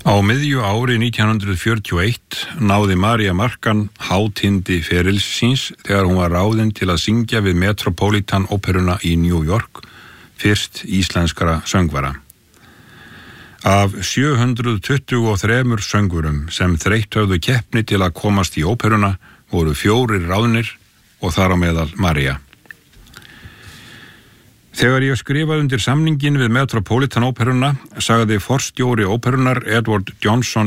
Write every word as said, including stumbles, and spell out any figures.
Á miðju ári nítján hundruð fjörutíu og eitt náði Maria Markan hátindi ferils síns þegar hún var ráðin til að syngja við Metropolitan Óperuna í New York, fyrst íslenskara söngvara. Af sjö hundruð tuttugu og þremur söngurum sem þreytt höfðu keppni til að komast í óperuna voru fjórir ráðnir og þar á meðal Maria. Þegar ég skrifaði undir samningin við Metropolitan Óperuna sagði forstjóri óperunar Edward Johnson